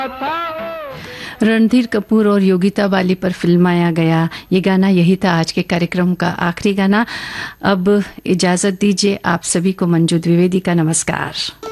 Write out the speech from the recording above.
रणधीर कपूर और योगिता बाली पर फिल्माया गया ये गाना, यही था आज के कार्यक्रम का आखिरी गाना। अब इजाजत दीजिए आप सभी को। मंजू द्विवेदी का नमस्कार।